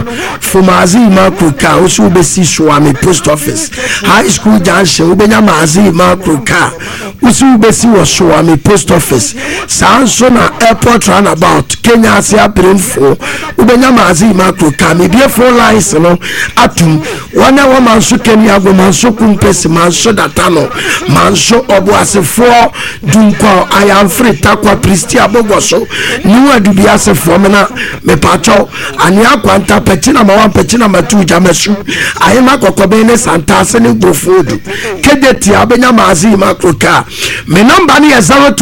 from Azima Kruka, also be Swami Post Office, High School Junction, Ubenya Azima Kruka, also be Swami Post Office, Sansona Airport Runabout, Kenya Sia Brainful, Ubenya Azima Kruka, maybe 4 lines, no, Atum, 1 hour Manso Kenya, Manso Kumpes, Manso Datano, Manso Obuase 4, Dunko, I am free, Takwa Pristia Bogoso, New Adubiase Formana, Mepacho, Anya Quanta. Petina ma 1 petina ma 2 jamesu ayema kokobene santase ne grofodu kedeti abenya mazi makroka me number ni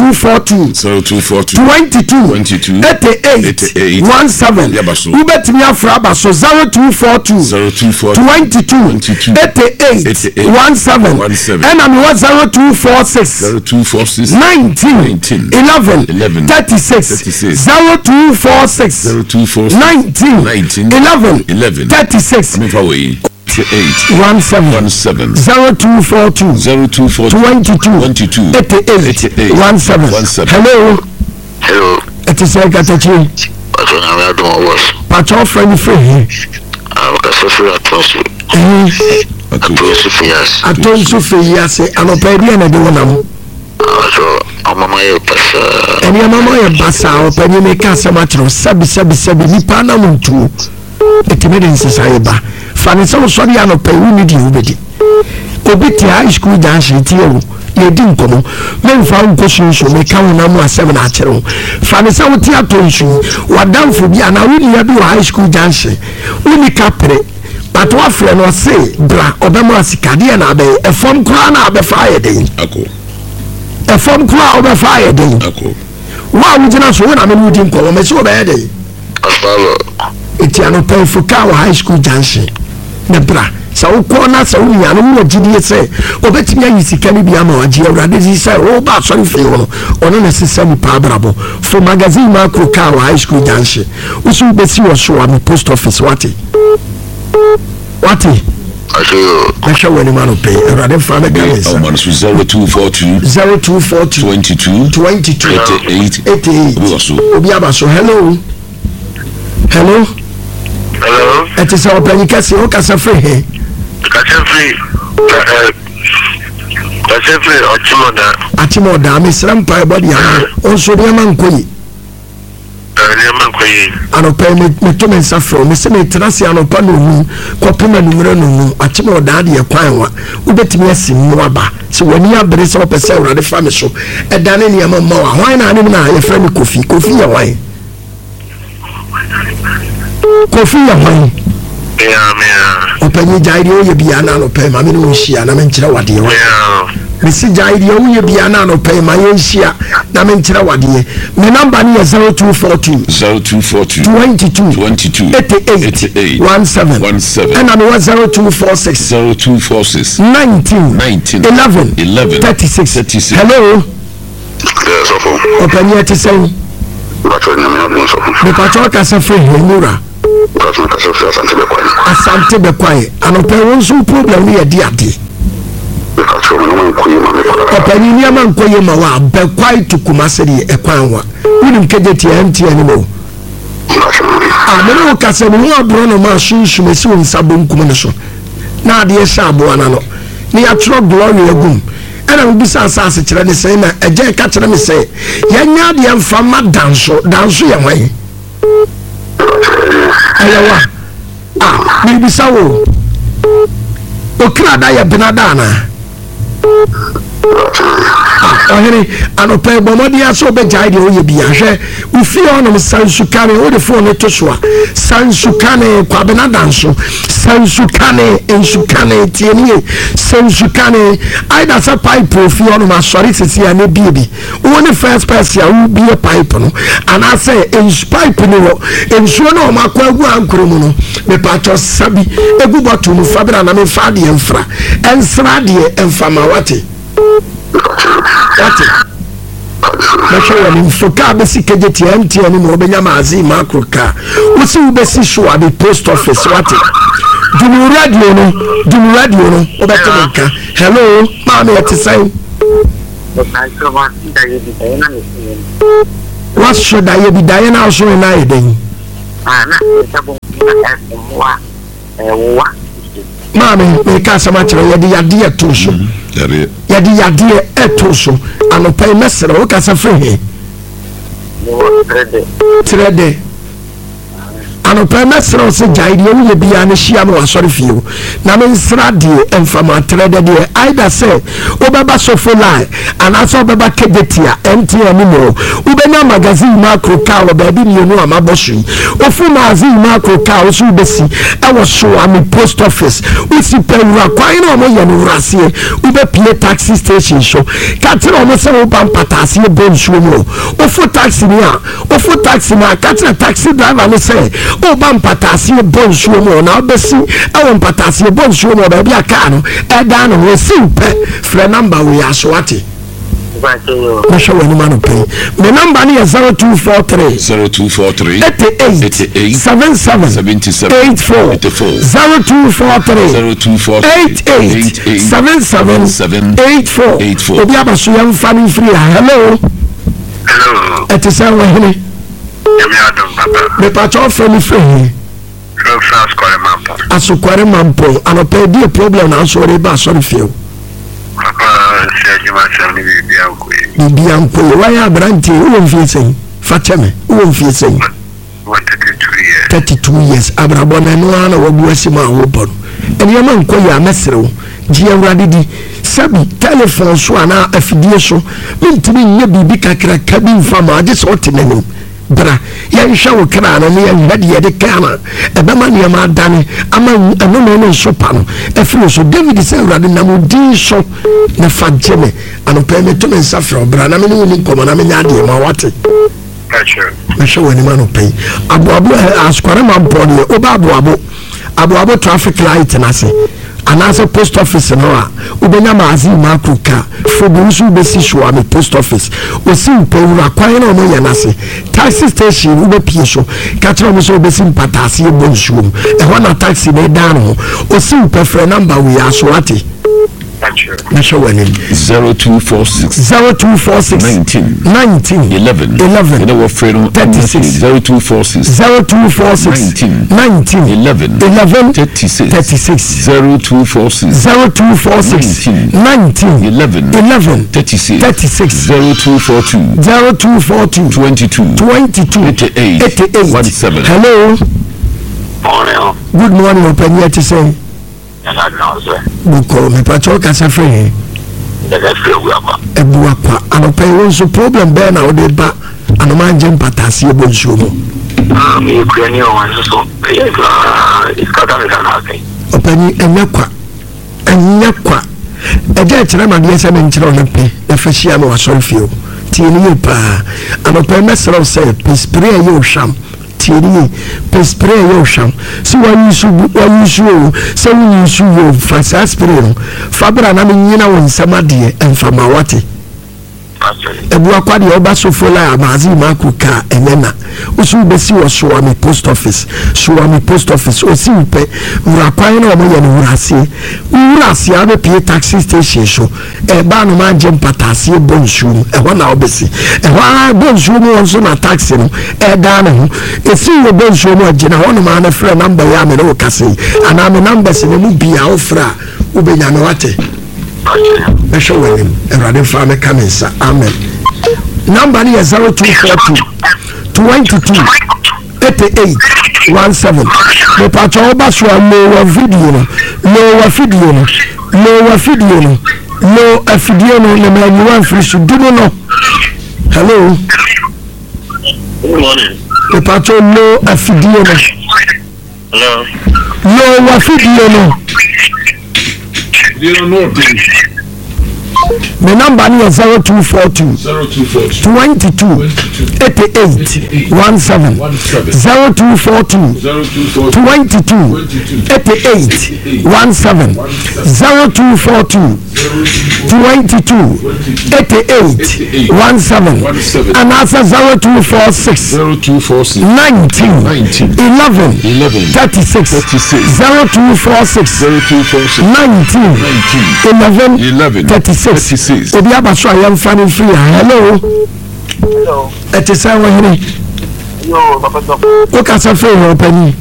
0242 22 88 17 ubetimi afra baso 0242 22 88 17 and I'm 0246 19 11 36 0246 19 11 36 17 0242 22 88 17. Hello. It is like at you. Patrol friend free. I told Sophia, I say, I'm a baby and I don't know. And your mamma, a bassa, or penny make us a matter of sabi Nipanamuntu. It made in society. Fanny so sorry, I don't pay with you. Obiti high school dancing to you. You didn't come. Men found questions so make count number 7 natural. Fanny so tear to you. What down for me and I really do high school dancing. Only capre. But what friend was say, Bra, Obama Sicadian Abbey, a phone crown Abbey fire day. A phone crown over fire day. Why would you not so when I'm in wooden column? So bad day. It's an pay for cow high school dancing. Nebra, so corner, so we are no GD say, or bet me is can be a more geography say, oh, but sorry for you, or unnecessary parable for magazine Marco Cow high school dancing. We should be see or show on the post office. What? I shall when a man pay rather for the guys. 0242 22 88. Obiabaso, hello. It is our penny cassie, or casa free. Atimoda, Miss Rampire body, also the man. Ano pay me to me safro me se me trase ano pa no hu kopema numero no mu achime odade ye kwan wa ubetimi asim no aba se wani abere se opese urade fa me so edane ne yama ma wa hwan na ane na ye frame kofi ya wan kofi ya wan openye jairi o ye bia na no pay ma me no hia na me nkire wade wa Missy Jaidi, you be an no pay my Asia, Namentira Wadi. My number is 0242 22 88 17 and I'm 0246 19 11 36. Hello. Open yet to say, the patrol Casafe, Mura. Asante be quiet, and open one so problem near Diati. Opani ya man koye ma wa be kwai to kumaseri e kwan wa unim kejeti anti animo amena o kase no abro no ma sunsu mesi won sabon kuma ne so na de sha abo ana no ne ya tro glory agum ana obi sa asase kire ne sei na eje ka kire me sei ya nya de mfa ma danso ya wan ayawa ni bisawo okra da ya benada na ohere anope bomodi aso be jaide oye bia hwe ufi onom sansukane o de phone to so a sansukane kwa benadanso sansukane ensukane tienie sansukane aida sa pipe ofi onom asori sisi ya ne biebi woni first person u bie pipe no ana say ens pipe no ensuo no makwa agu ankromu no me pacho sabi egu botu mu fabra na me fa de enfra ensra de enfama wate Mashawa ni mfoka besi kejeti MTN ni mwobenya mazi makroka usi ubesi shua bi post office wate Dunu radio no obete mka. Hello mami ati sai what should I be dying also in I then na sabo na mwa wa maame me ka sama kire ye de yade to so yade to so anopai mesere wo ka sa fre he trede anopai mesere se jaide wo ye bia na hia ma wasori fie na me nsra de emfama trede de either say obeba sofoli anaso obeba kegetia MTN ni mo ubenya magazine macro ka wo ba bi mienu amabosu ofu magazine macro ka wo su besi e wo so ami post office usi pewura kwan na mo ye no wrasie ube pie taxi station so ka tire mo se wo ban patase bonsu mo ofu taxi ni a ofu taxi ma ka tire taxi driver ni se o ban patase bonsu mo na obesi e wo patase bonsu mo ba bia ka no e da no wo simpe frɛ number we aswati na show any man pay the number is 0243 88 77 84 0243 88 77 84 obi abaso yam fani free hello it is our hene me pacho from free Asukore mampo anope di problem na so re ba so feel bibi anko why abranti who feel say fateme who feel say 32 years abrabona no ana wabuasima wo bon ene ma nko ya mesrew ji awrade di sabi telephone so ana afidie so mintimi nya bibi kakra kabi mfama ade so tenanim bra ya hwa wo kra na ne ya hwade de kana ebema ne ma dane ama eno no so pa no efiri so David say awrade na mo din so na fagene ano pe me to me safra bra na me ni komo na me nya de ma wate me show any man pay abu askware man body oba traffic light na se anase post office no a ubenya maazi makuka fobusu besi show am post office osi pewura kwan na omo ya nase taxi station ube pie so katro mo so besi patase e bonsuom e ho na taxi na dan ho osi prefer number we aswati na show any 0246 19 11 and our friend 36 0246 19 11 36 0246 19 11 36 0242 22 88 17 hello good morning open here to say buko me pacho kasa free ebuakwa anope wonso problem be na ode ba anoma nje mpatase ebonsuo mo me kwani o wanso so iskata me kana kai opani enyakwa eje kire ma de se me nkire o nepe na fashia me wasorfio tieni yepa anope mesro se spray ye ohwam tieni spray ye ohwam si wanyusu se wanyusu yo fasa spray fabra na me nyina won samade emfama wate ebu akwade oba sofola amazi makuka enena usu besi wo Suwami post office osi pe urakwan na omo ye no urase abe pie taxi station so e ba no manje mpatase bonsu e ho na obesi e ho bonsu mo wonso na taxi no e da na ho esi wo bonsu mo agina ho no ma na frɛ number ya me no kase ana me number se mu bia ofra ubenya no wate I show him a radio farmer coming, sir. Amen. Number is 0242 22 88 17. The Pachoba show lower video, no video, the man you want free to do no. Hello. Good morning. The Pacho no a video. Hello. No video no. You don't know things. The number is 0242 22 88 17 0242 22 88 17 0242 22 88 17 and answer 0246 19 11 36 0246 19 11 36 obi abaso I am fanning free hello it is our here Wo kasa frɛ hɔ pani.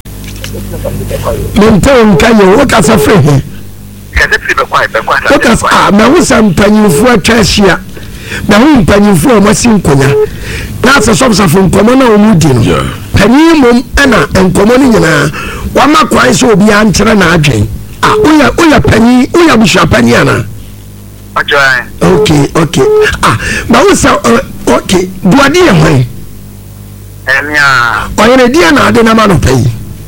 Mentɛ nka yɛ wo kasa frɛ hɛ. Wo kasa ma wo sɛ mpanyinfo atwa ahyia. Na wo mpanyinfo a wɔasi nkonya. Na asɛ sɔbsafo nkɔmmɔ na wɔn di no. Panyin mom ɛna nkɔmmɔ no nyinaa wama kwan sɛ obi ankyerɛ na adwen. Woyɛ panyin, woyɛ busua panyin ana? Okay. Ma wo sɛ okay, buade yɛ hwan? Ɔyɛ deɛ na ade na ma no pɛyi.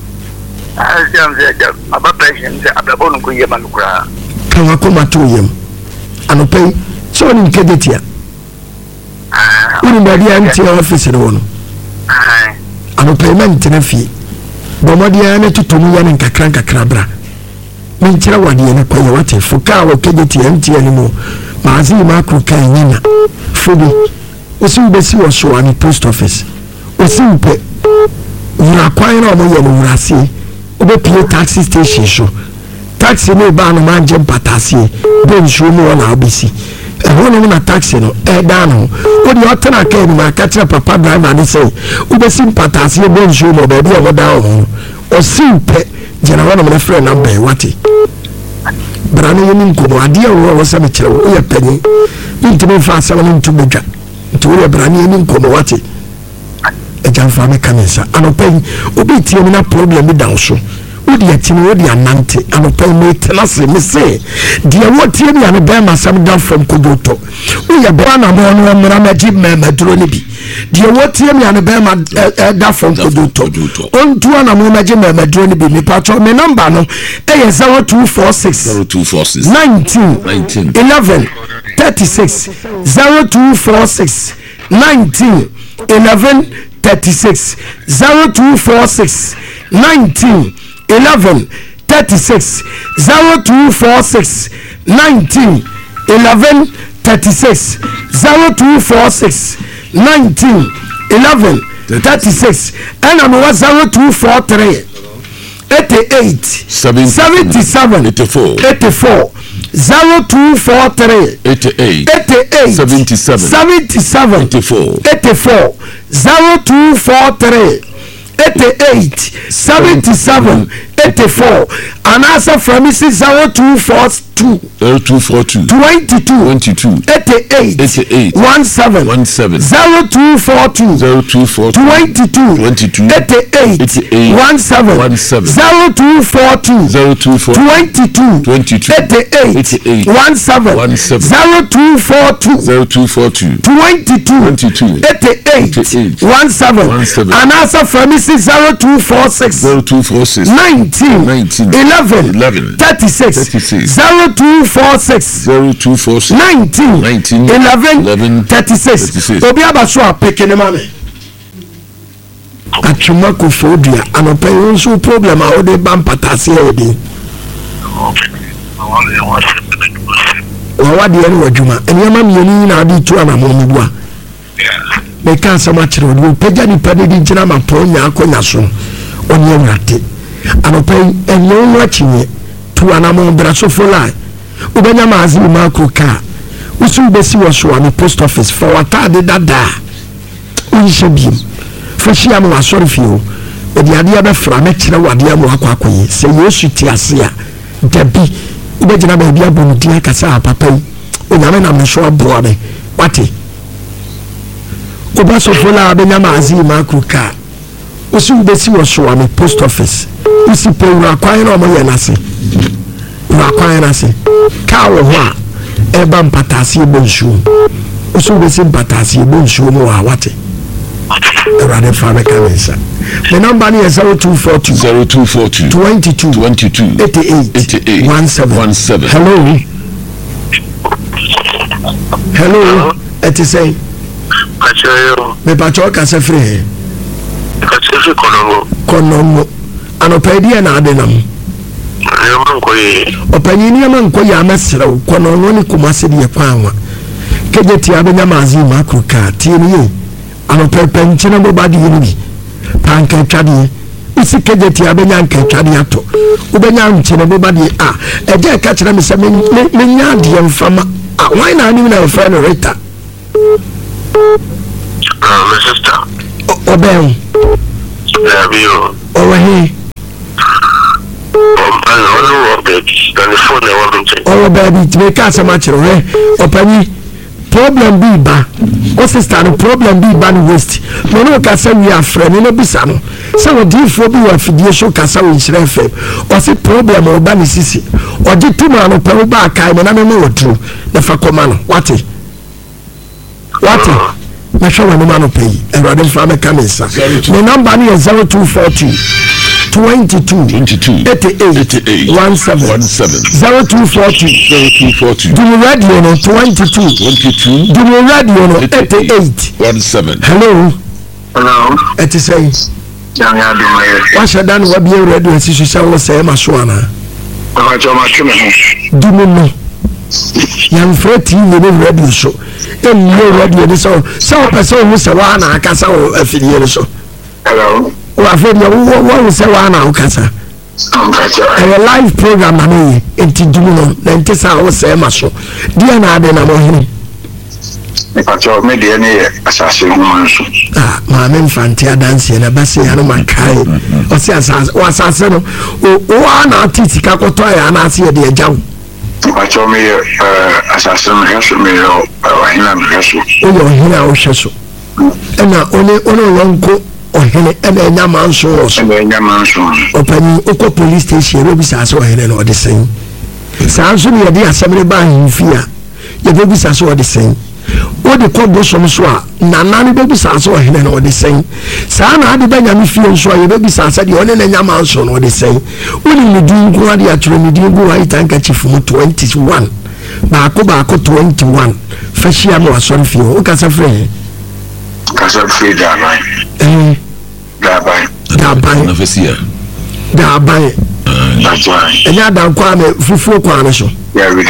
Kan akoma to yam. Anopɛyi, sɛ ɔne nkɛde tia. Wone baabi a ntia ɔfisi no wɔ no. Anopɛyi ma ntena fie. Bɔmmɔdeɛ ne totomu yɛ ne nkakra bra. Menkyerɛ wadeɛ ne kɔyɛ wate foka a wɔkɛde tia ntia ne mu. Maazi yi makro ka nyina. Fobi. Osi ubesi wɔ Soani post office. Osi upe. Wura kwan na ɔmo yɛ no wura se. Obepie taxi station so. Taxi no ba no manje mpatasie. Be nsuo mu wɔ na obesi. Ɛhɔ no na taxi no ɛda no. Odi ɔtena ka ni ma ka kyerɛ papa driver ne sɛ ubesi mpatasie be nsuo mu baabi a wɔda ɔmo. Osi upe gyina hɔ no me frɛ na bɛn wate. Brane yɛ nkomo adeɛ wo wɔ sɛ me kyerɛ wo yɛ panyin. Ntimi fa asɛm no ntumi dwa. Nti wo yɛ brane yɛ nkomo wate. Ejamfa me kanisa anopai obi tie me na problem bi down so wodi atini wodi anante anopai me tenase me say dia wotie me ane ba masam down from kodoto wo yɛ bra na mo no mra maji maduro ne bi dia wotie me ane ba ma down from kodoto ontu na mo maji maduro ne bi me patro me number no eye 0246 19 11 36 0246 19 11 36 0246 19 11 36 0246 19 11 36 0246 19 11 36 and I'm 0243 88 77 84 0243 88 77 84 0243 88 77 84 and answer from Mrs. 0242 22 88 17 0242 22 88 17 0242 22 88 17 0242 22 88 17 and answer from Mrs. 0246 19 11 36 0246 19 11 36 obi abaso apekene mame atwuma ko fodia anopa so problem a ode bampatase odi wa de ene wadwuma enema mieni na ade tu ana mo bua me kan sama kire odi pagya ni pade di gina mapo nya akonya so onye wrate anopa enyo nwa chinye tu ana mo bra so fola ubenya maazi makro ka usu besi wo so ani post office for watade dada unhye biem fashia mo asori fio odi ade be fra me kire wade mo akwakoye se yesu ti ase a dabi ubegina ba bia bonu dia kasa papa onyame na me so aboa me wate oba so fola abenya maazi makro ka usu besi wo so ani post office usi pe wura kwan na mo ye nase wakwan na se ka wo ho a eba mpatase bonsu oso be se mpatase bonsu mo wa wate erade fa me kanisa the number is 0242 22 88 17 hello it is say pacho me pacho ka se free pacho konomo anopedi na adenam opanyini amankoye amesere kono no ni kumase de kwanwa kejeti abenya mazi makruka tieni anopepe nchina bobadi yini panka twade isi kejeti abenya nka twade ato ubenya nchina bobadi eje ka kire me se menya de mfama why na ani na friend Rita my sister Obey. Over here. Oh, baby, to make us a match, open problem be ba. What's the stand? Problem be ban waste. No, no, Cassa, we are friend in a bisano. Some of the phobia of the show Cassa in Shrefe. What's the problem or banisisi? Or did 2 man of Peru back? I mean, I don't know true. The Facomano. What? Na show no man pay. And rather from a camisa. The number is 0240. 22 88 17 0240 do you radio no 22 do you radio no 88 17 hello it is say what should done what be radio si so say say maswana do no yan freti ni radio so e no radio ni so person who say wa na aka sa afidie so hello wa for what we say one now kasa a live program na me enti dumuno na enti sa wo say maso dia na ade na mo hini pacho me dia ne asase ho manso ma me mfanti adanse na base ya no makai o si asase o asase no o na titika koto ya na ase de agyaw pacho me asase no heso me o hina me heso o hina o heso na one lonko ohene ene nyamanso opani oko police station e bi sase ohene no de sen sanso ne de asemre ba himfia ye be bi sase o de sen o de kodo so so a nanane be bi sase ohene no de sen sa na ade ba nyame fie so ye be bi sase de one ne nyamanso no de sen woni ne din ko ade atro ne din go right handkerchief mu 21 baako 21 fashia no asori fie o kasa frɛ kasa free dabai na fesia dabai enya dan kwa me fufuo kwa ne so ya we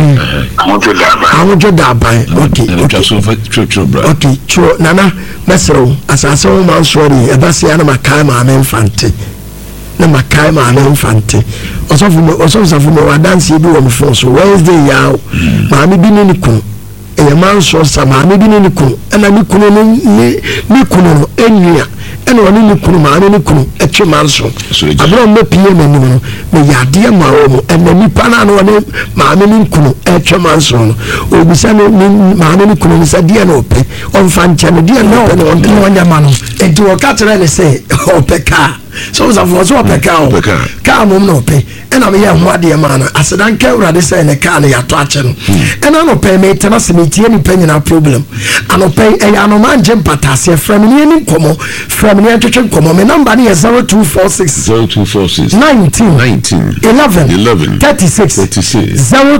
amojo dabai okay chro nana mesro asase wo man so ri e ba se ya na makai ma me mfante na makai ma me mfante osofu me wa dance bi wo me fo so Wednesday ya ma me bi ni kun e man so sama me bi ni kun na ni kun ni kun no enua ene woni ni kunu ma ni kunu etwe manso abro me pie mani no me yade ma wo ene nipa na no woni ma ni kunu etwe manso no obisa no ma ni kunu ni sadie na ope onfa nche no die no no wonya ma no enti wo ka tere ne se opeka so so opeka o ka mom no ope ena me ye ho ade ma no asedan ka urade se ne ka ne yato ache no ena no pe me tena se me tie ni panyina problem anope e ya no manje mpatase frem ni ni komo frem ni atwetwe komo me number ni 0246 19 11 36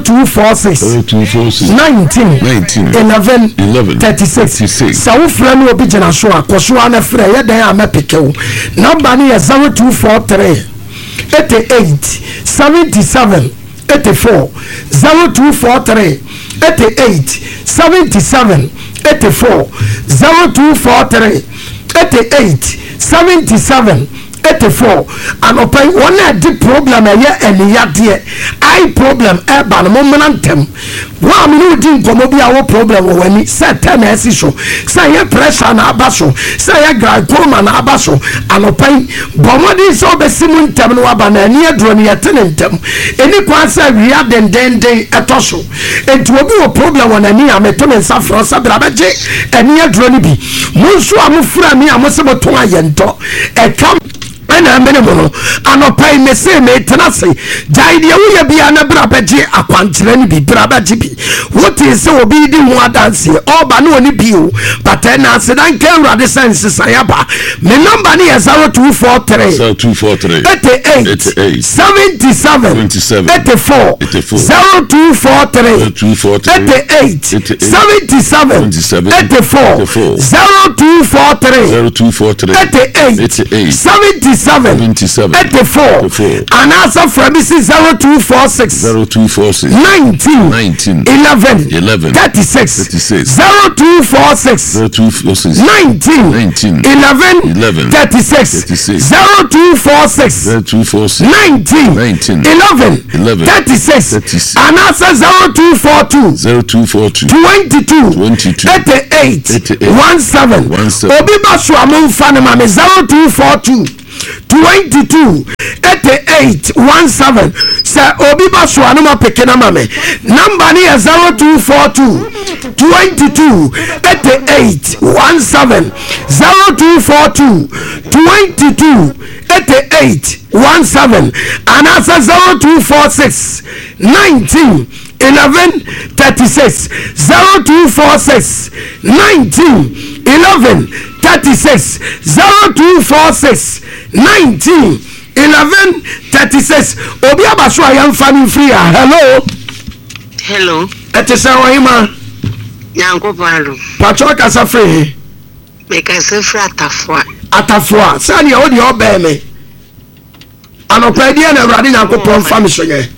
0246 19 11 36 sawo frem ni obi jena so akoso ana frem ye dan amepekew number ni 0243 88 77 84 0243 88 77 84 0243 88 77 84 and open one of the problem here and yade I problem e ba no momentum wa me no din komo bi awo problem wo wani set na esi so say ye pressure na abaso say ye glaucoma na abaso and open bomodi so be simu ntem no aba na ani adro ne yete ntem eni kwa say wi adenden etoso enti obi wo problem wona ni ameto me safro sabra beje ani adro ni bi munso amufura mi amose boton ayento e kam na mbene mono anopai me se me tenase jaide wo ye bia na bra beje akwankyere ni bi bra beje bi what is so obi di ho adanse oba na oni bio but na asedan ka urade sense sayaba me number ni 0243 88 77 84 0243 88 77 84 0243 88 77 27 84 and answer from me 0246 19 11 36 0246 19 11 36 0246 19 11 36 and answer 0242 22 88 17 obi baso amon fanema me 0242 22 88 17 say obi baso anoma pekena mame number ni 0242 22 88 17 0242 22 88 17 and answer 0246 19 11 36 0246 19 11 36 0246 19 11 36 obi abaso ayam family free. Hello etesa wayima yanko palo pacho kasa free me kasa free atafua sani ya odi obe me anopedia na urade yanko pon family so ye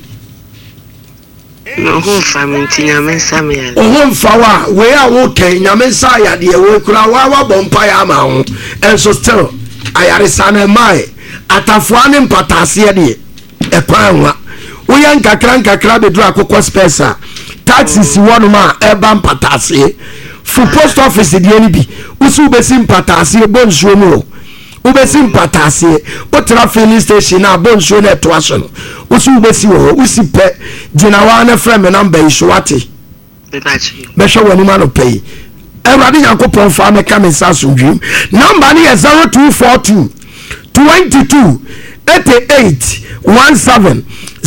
no home family nyamensa me ya home fawa we a wo ken nyamensa ya de we kura wa bompa ya ma ho enso still ayaresa na mai atafua ne mpatase de ekwanwa we yan kakra be dru akokọ spesa taxes wonu ma eba mpatase fu post office de ni bi usu be sim patase bonsuo mu ube sim patase o tra filling station na bonsuo na to aso no usu be si wo usi pe gina wa na frame number iswate be sho woni ma no pay everybody yankopon fa me come saso dream number ni 0242 22 88 17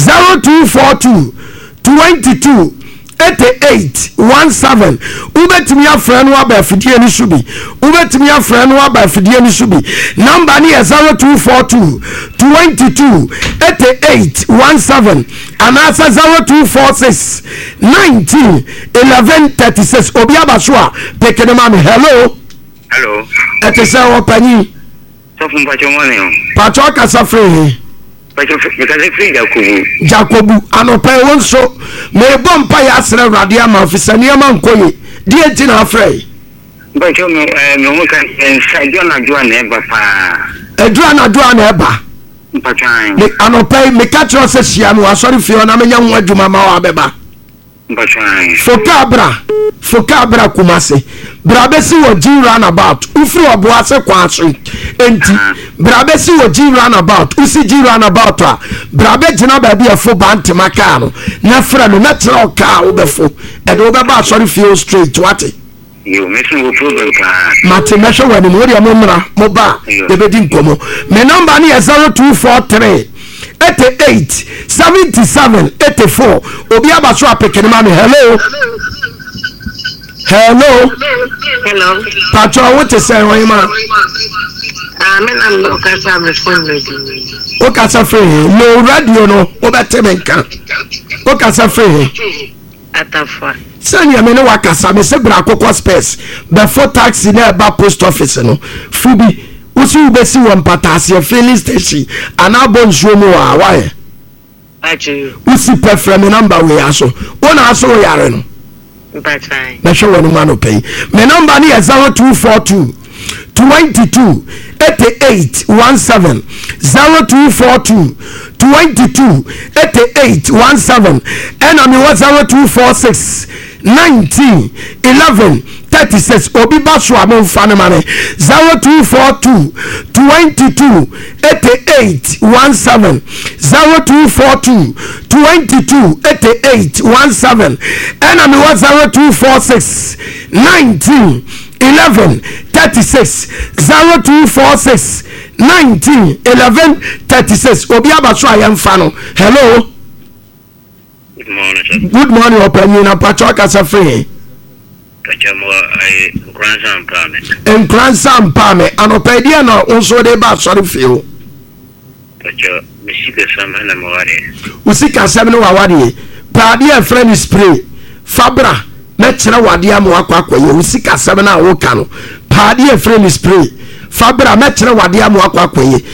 0242 22 88 17 ubetimi afra no aba afidie ni subi ubetimi afra no aba afidie ni subi number ni 0242 22 88 17 anasa 0246 19 11 36 obi abaso a pekene ma me hello etesa wo pani so fun pacho money pacho kasa free pacho because free Jacobu anope wonso me bompa ya asre radia ma ofisani ama nkoye die tina afrey pacho me mo kan side na joa na eba pa edura na joa na eba pacho me anope me catch se sia no asori fio na menya ho adwuma ma wa beba pacho fokabra kumase brabesi wo jiran about ufri oboase kwaso enti brabesi wo jiran about usi jiran about a brabe gina ba bia fo bante maka no na fra no na tra oka obefo e do be ba sorry feel straight wate you missing wo problem ka mate mesho wani mo dia mo mra mo ba de be di nkomo me number ni 0243 88 77 84 obi abaso apekene ma me hello Pacho what is say why ma me na no kasa me phone ready o kasa free no radio no o betemenka o kasa free atafwa sanya me no wakasa me se bra kokọ space before taxi na ba post office no fubi usi ubesi won patase filling station anabo nsuo mu wa why achi usi prefer me number we aso wona aso yare no me show one man pay me number ni 0242 22 88 17 0242 22 88 17 and I mean 0246 19 11 36 obi baso amon fane mane 0242 22 88 17 0242 22 88 17 and I mean 0246 19 11 36 0246 19 11 36 obi abaso ayem fano hello. Good morning, opinion and Pacho Kasa free. And grandson Pame, and Opedia no also de ba sorry feel. Pacho, Missika Sam and Mawadi. Usika 7 Wadi, Padia friend spray, Fabra, Metra Wadia Mwakwa, Usika 7 Wokano, Padia friend spray, Fabra Metra Wadia Mwakwa,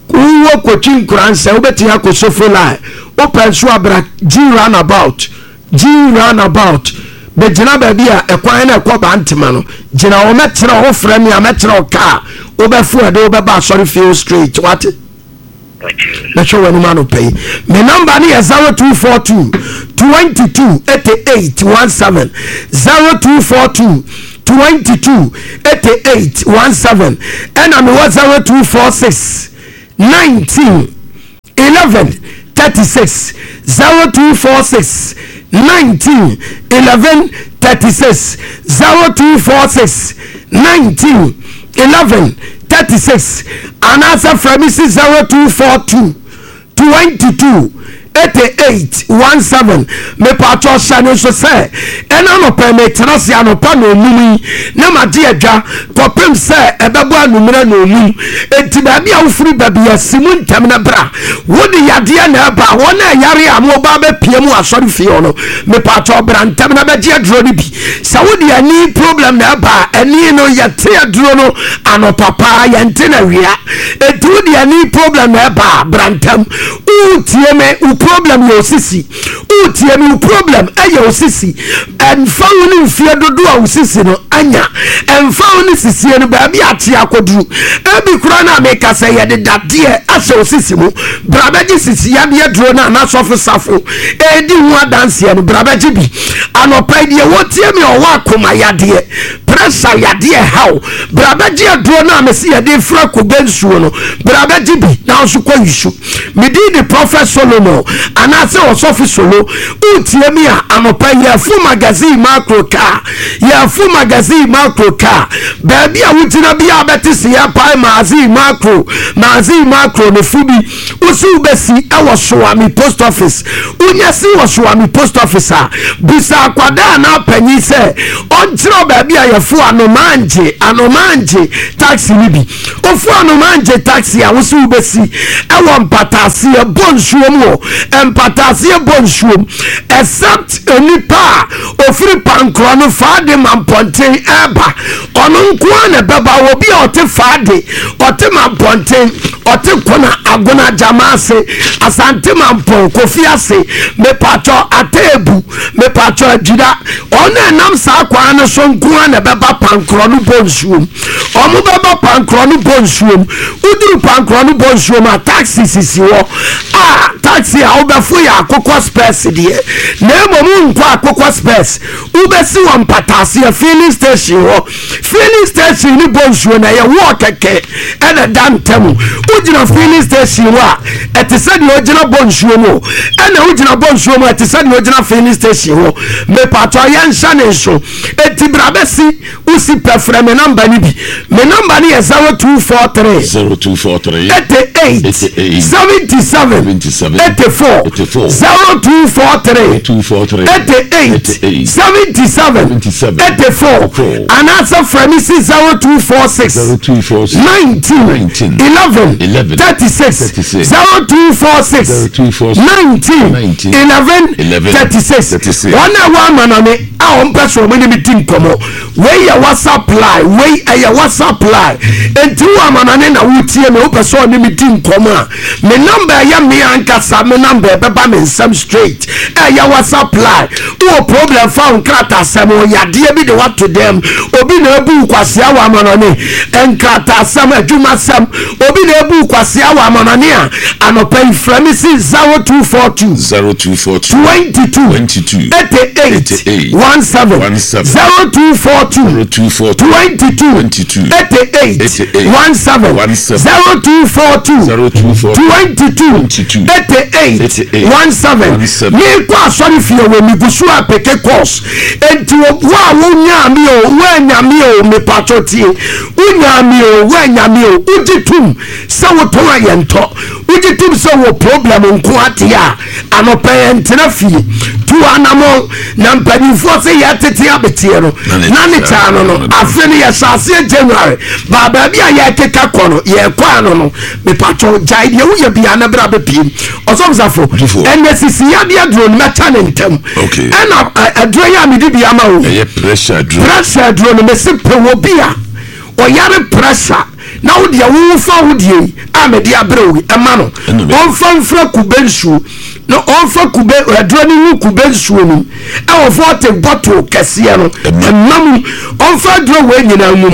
wo Kotwi Nkuranse obetia ko Sofola open so abra G roundabout be gina ba bia ekwan na ekoba ntema no gina o metre ho frame ya metre o car obefu ade obeba sorry feel straight what na show when man pay me number ni 0242 22 88 17 0242 22 88 17 and I'm 0246 19 11 36 0246 19 11 36 0246 19 11 36 and answer from Mrs. 0242 22 88 17 me pacho shane so say ena no permit na se anopa no mumi na made adwa kopem say ebebo anumira no mum enti ba bia wo firi ba bia simu ntam na bra wo de yade na ba wo na yare amo ba be piemu asori fie no me pacho bra ntam na be je adro ni bi sa wo de ani problem na ba ani no yate adro no anopa pa yente na wia etu de ani problem na ba bra ntam utie me problem yo sisi utie mi problem ayo sisi en fawo ni fie dodo a sisi no anya en fawo ni sisi no ba bi ate akoduru ebi kura na me ka say ye de dade ase sisi mu brabaji sisi ya de duro na sofo safo edi hu adanse no brabaji bi anopai de wotie mi o wa koma yade pressure yade how brabaji duro na me se ye de fra ko bensuo no brabaji bi na so kwa yisu me di Prophet Solomon anase osofi solo utie mi a anopa ya fu magazine macro car baby a wutina bia betisi ya pai magazine macro no fubi usu besi ewo Soami post office unyesi wo Soami post office a bisa akwada na panyi se ontro baby a ya fu anomanje taxi nibi ofu anomanje taxi a usu besi ewo mpatase e bonsuo mu empatase bonsuom except enipa ofiri pankro no faade mamponten eba ono nko na beba obi ote faade ote mamponten ote kona agona jamase asante mampon kofiase me pacho atebu me pacho ajida ono nam sa kwa na so nko na beba pankro no bonsuom omo beba pankro no bonsuom uduru pankro no bonsuom a taxi sisi wo taxi a obefu ya akokwa space die na emomu nkwa akokwa space ubesi wa mpatase ya filling station ni bonsuo na ye wo keke ena dantemu ujina filling station wa etise de ojina bonsuo mu ena ujina bonsuo mu etise de ojina filling station wo me pato ya nsa ne so etibrabesi usi pefre me number ni bi me number ni 0243 88 77 84 0243 88 77 84 and answer from Mrs. 0246 19 11 36 0246 19 11 36 one manane a on person when meeting komo we ya WhatsApp line we ya WhatsApp line enti wa manane na wutie me person meeting komo me number ya me ankasa me number beba me nsam straight ya WhatsApp line o problem found krata sam o yade bi de what to them obi na ebu kwase awa manane enkrata sam adwuma sam obi na ebu kwase awa manane a anopai fremisi 0242 22 88 17 0242 22 88 17 0242 22 88 17 me kwa sorry fie we mi gusu apeke course enti wa wonya mi o wanya mi o me pachotie unya mi o wanya mi o ujitum se wo to ayento ujitum se wo problem nko atia anopa entina fie tu anamo na mpanifo se ya tete abetie no na ne chano no afeni ya sase January baba bia ya keka kono ye kwa no me pacho jai de wo ya bia na bra be pim osomsafo NSC ya bia drone meta ne ntem ena adro ya me di bia ma wo pressure drone me se pe wo bia oyare pressure na wo de wo fa wo de amedi abrewi ema no onfa mfra kubensu no onfa kube adroni wu kubensu ni e wo forte bottle kese no enam onfa dro we nyina mu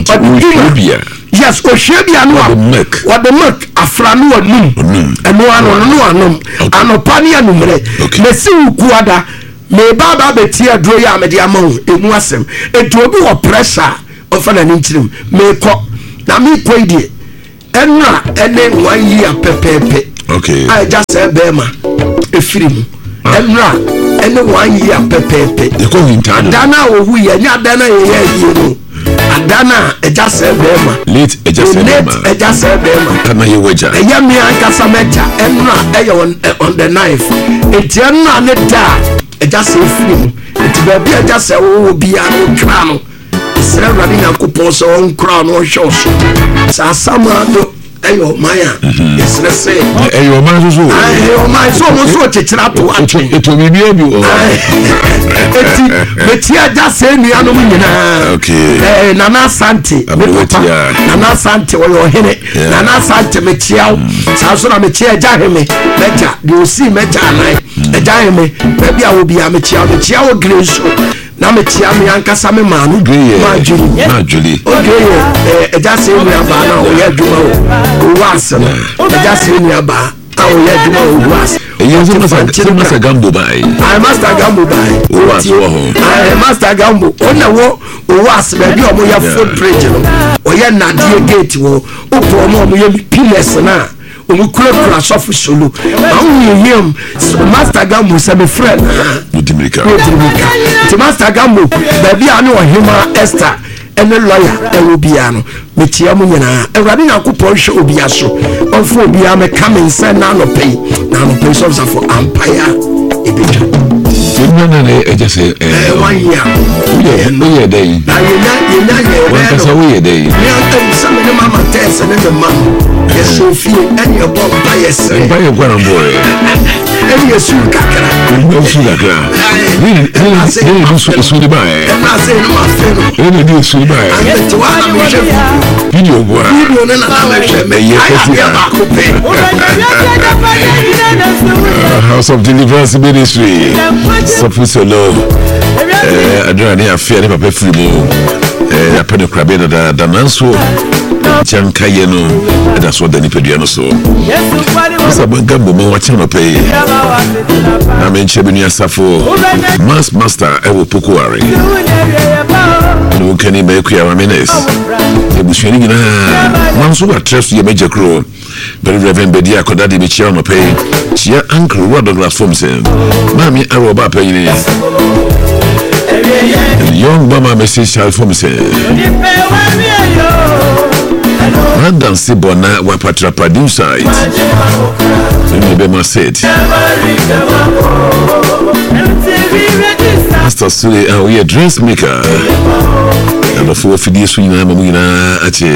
yes oshebia no what the milk afranu onum eno ano anopani anumre mesi ukuada me baba betia dro ya amedi amawo emu asem etu obi wo pressure onfa na nchirim me ko na me koidie enra ene 1 year pepepe okay I just say bema efiri mu enra ene 1 year pepepe e ko hintado dana owu ye nya dana ye ye no adana eja say bema late eja say bema kana ye weja eya mi ankasa meja enra eye on the knife etienna ne da eja say efiri mu eti ba bia eja say wo bia no kra no sere rani na kupon so on crown on shows sa samado ayo maya esre se ayo man so mo so chechira to atwe eto bibi obi o eti betia ja se nua no nyina okay nana sante nana sante wo hene nana sante metia sa so na metia ja heme meja de osi meja nai eja heme baby a wo bia metia wo greso na metia me ankasa me manu majuli okay eja se nua ba na o ya dwuma o was eja se nua ba o ya dwuma o was eya master gambo bai I master gambo bai o was I master gambo ona wo o was baby o mo ya footprint no o ya na die gate wo o po mo ya pillars na omukura sofu solo na him master gambo se me friend Udimika ti master gambo baby anu o hima Esther ene lawyer ewobia no metia mu nyina ewrade yakopon hwe obia so onfo obia me come send na no pay so for empire ebeja no eja say 1 year no day na ye kasa we day me am some ne mama test and the man yes Sophie and your bob bias by gwana boy and you shoot kakra ni so di bai na say no ma fe no ni so di bai to wana me chef video na na me chef me ya ba ko pe House of Deliverance Ministry Sofusolo adrani afia ni papa free mo apene krabe na dananso chanka ye no da so da ni pedua no so asa bangambo mo wa chama pe na menche binu asafo master ewo pokuare no kani be ku ya menes ebusheni gina manso wa trust ye meje kro very reverend bedia kodade be chia no pe chia uncle wa Douglas Formsen mami aroba pe ni young mama message child Formsen Random Sibona wa patra producer it be ma said Pastor Sule we a dressmaker and before fidi so nyina mamu nyina ache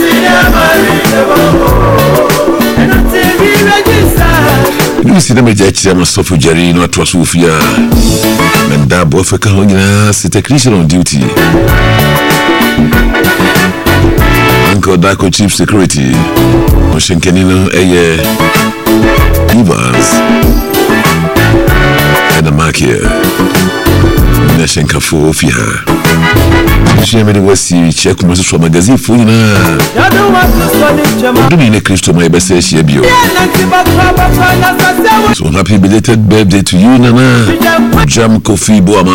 you see them just am sofu jerry no to so fia men da bo fe ka ho nyina sit technician on duty Uncle Daco Chief Security Oshenkenino Eye Evans and the Makia Nation Kafo Fiha. She made a Westy check Mrs. from magazine for you. Do me in a Christo, my best say you. So happy belated birthday to you, Nana. Jam Kofi Boama.